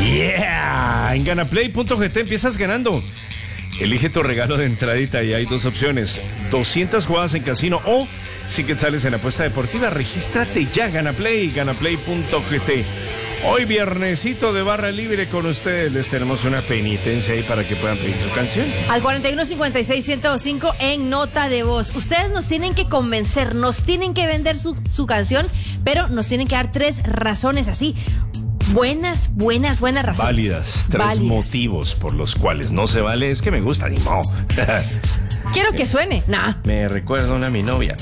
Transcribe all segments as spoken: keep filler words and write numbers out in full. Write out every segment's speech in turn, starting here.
Yeah, en ganaplay punto g t empiezas ganando. Elige tu regalo de entradita y hay dos opciones: doscientas jugadas en casino o cien quetzales en apuesta deportiva. Regístrate ya, Ganaplay, ganaplay punto g t. Hoy viernesito de barra libre con ustedes. Les tenemos una penitencia ahí para que puedan pedir su canción. Al cuarenta y uno cincuenta y seis ciento cinco en nota de voz. Ustedes nos tienen que convencer, nos tienen que vender su, su canción, pero nos tienen que dar tres razones así. Buenas, buenas, buenas razones. Válidas. Tres Válidas. motivos por los cuales no se vale. Es que me gusta, ni modo. Quiero que suene. Nah. Me recuerda una a mi novia.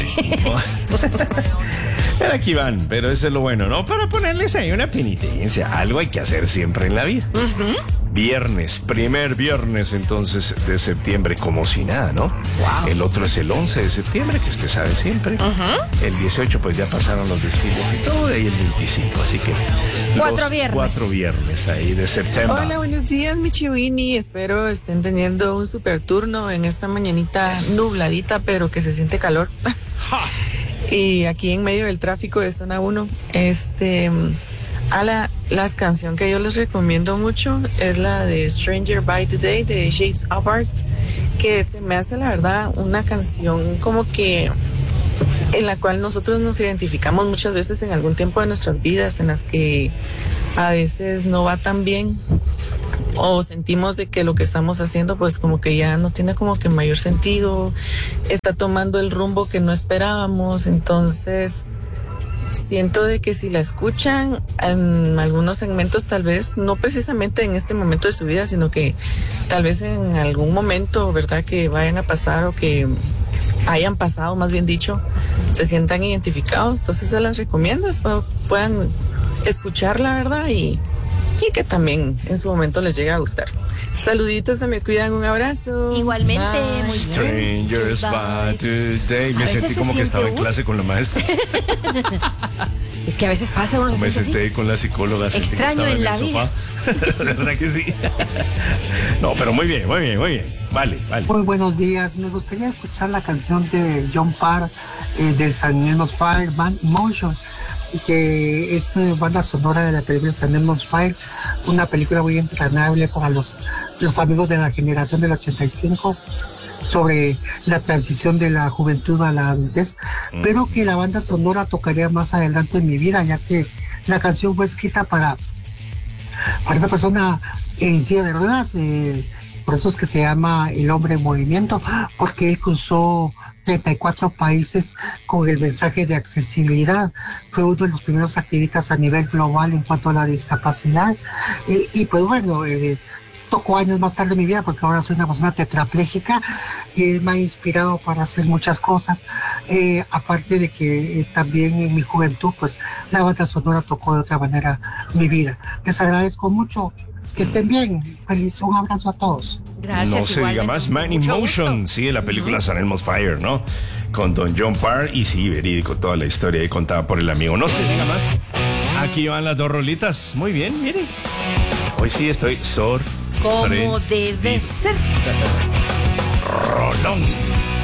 Pero aquí van, pero eso es lo bueno, ¿no? Para ponerles ahí una penitencia. Algo hay que hacer siempre en la vida. Uh-huh. Viernes, primer viernes entonces de septiembre, como si nada, ¿no? Wow. El otro es el once de septiembre, que usted sabe siempre. Uh-huh. El dieciocho, pues ya pasaron los desfiles y todo, y el veinticinco, así que... Cuatro viernes. Cuatro viernes ahí de septiembre. Hola, buenos días, mi Chiwini. Espero estén teniendo un super turno en esta mañanita nubladita, pero que se siente calor. Ja. Y aquí en medio del tráfico de zona uno, este, a la, la canción que yo les recomiendo mucho es la de Stranger by Today de Shapes Apart, que se me hace la verdad una canción como que en la cual nosotros nos identificamos muchas veces en algún tiempo de nuestras vidas en las que a veces no va tan bien o sentimos de que lo que estamos haciendo pues como que ya no tiene como que mayor sentido, está tomando el rumbo que no esperábamos. Entonces siento de que si la escuchan en algunos segmentos, tal vez no precisamente en este momento de su vida, sino que tal vez en algún momento, ¿verdad?, que vayan a pasar o que hayan pasado, más bien dicho, se sientan identificados. Entonces se las recomiendo, espero puedan escucharla, ¿verdad? Y y que también en su momento les llegue a gustar. Saluditos, se me cuidan, un abrazo. Igualmente, bye. muy bien. Strangers by Today. Me sentí como que estaba en clase con la maestra. Es que a veces pasa uno. Me senté así con la psicóloga. Extraño en, en la vida. ¿Verdad que sí? No, pero muy bien, muy bien, muy bien. Vale, vale. Muy buenos días. Me gustaría escuchar la canción de John Parr, eh, de San Elmo's Fire, Band Emotion, que es eh, banda sonora de la película San Elmo's Fire, una película muy entrañable para los, los amigos de la generación del ochenta y cinco, sobre la transición de la juventud a la adultez, mm. pero que la banda sonora tocaría más adelante en mi vida, ya que la canción fue escrita para, para una persona en silla de ruedas, eh, por eso es que se llama El Hombre en Movimiento, porque él cruzó treinta y cuatro países con el mensaje de accesibilidad. Fue uno de los primeros activistas a nivel global en cuanto a la discapacidad. Y, y pues bueno, eh, tocó años más tarde en mi vida, porque ahora soy una persona tetrapléjica, y él me ha inspirado para hacer muchas cosas. Eh, aparte de que eh, también en mi juventud, pues la banda sonora tocó de otra manera mi vida. Les agradezco mucho. Que estén bien. Feliz, un abrazo a todos. Gracias. No se diga más. Man in Motion, sí, de la película uh-huh. San Elmo's Fire, ¿no? Con Don John Parr, y sí, verídico, toda la historia ahí contada por el amigo. No se diga más. Aquí van las dos rolitas. Muy bien, miren. Hoy sí estoy sorprendido. Como debe ser. Rolón.